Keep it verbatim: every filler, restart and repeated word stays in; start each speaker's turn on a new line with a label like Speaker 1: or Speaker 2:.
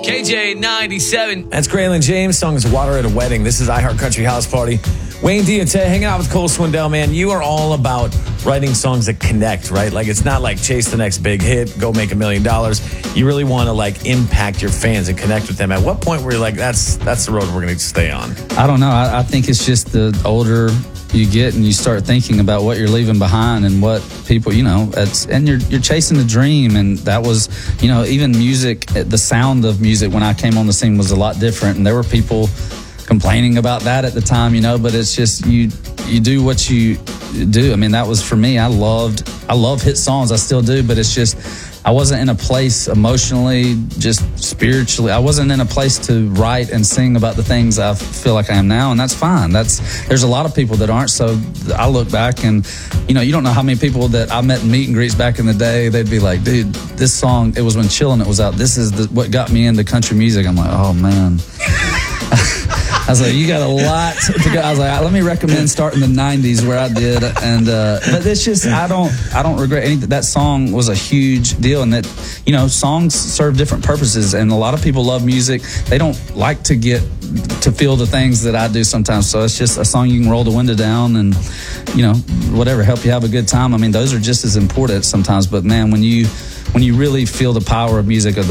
Speaker 1: K J ninety-seven.
Speaker 2: That's Graylin James. Song is Water at a Wedding. This is iHeart Country House Party. Wayne Diate hanging out with Cole Swindell, man. You are all about writing songs that connect, right? Like, it's not like chase the next big hit, go make a million dollars. You really want to, like, impact your fans and connect with them. At what point were you like, that's that's the road we're going to stay on?
Speaker 3: I don't know. I, I think it's just the older you get and you start thinking about what you're leaving behind and what people, you know, it's, and you're you're chasing a dream. And that was, you know, even music, the sound of music when I came on the scene was a lot different. And there were people complaining about that at the time, you know, but it's just you you do what you do. I mean, that was for me. I loved I love hit songs. I still do, but it's just I wasn't in a place emotionally, just spiritually. I wasn't in a place to write and sing about the things I feel like I am now, and that's fine. That's there's a lot of people that aren't. So I look back and, you know, you don't know how many people that I met in meet and greets back in the day. They'd be like, dude, this song, it was when Chillin' It was out. This is the, what got me into country music. I'm like, oh, man. I was like, you got a lot to go. I was like, let me recommend starting the nineties where I did. And, uh, but it's just, I don't, I don't regret anything. That song was a huge deal. And that, you know, songs serve different purposes. And a lot of people love music. They don't like to get to feel the things that I do sometimes. So it's just a song you can roll the window down and, you know, whatever, help you have a good time. I mean, those are just as important sometimes. But man, when you, when you really feel the power of music, of the